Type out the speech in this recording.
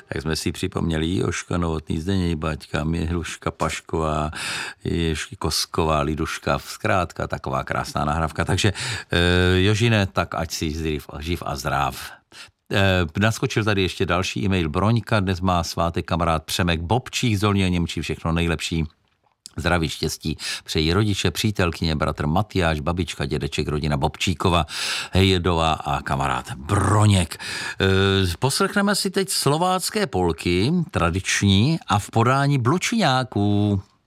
Jak jsme si připomněli Joška Novotný, Zdeněk Baťka, Miluška Pašková, Ježky Kosková, Liduška, zkrátka taková krásná nahrávka. Takže Jožine, tak ať si živ a zdrav. Naskočil tady ještě další e-mail Broňka, dnes má svátek kamarád Přemek Bobčík z Dolního Němčí, všechno nejlepší. Zdraví, štěstí přejí rodiče, přítelkyně, bratr Matyáš, babička, dědeček, rodina Bobčíkova, Hejdová a kamarád Broněk. Poslechneme si teď slovácké polky, tradiční a v podání Blučiňáků.